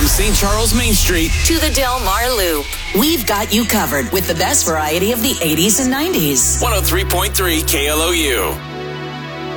St. Charles Main Street to the Del Mar Loop. We've got you covered with the best variety of the 80s and 90s. 103.3 KLOU.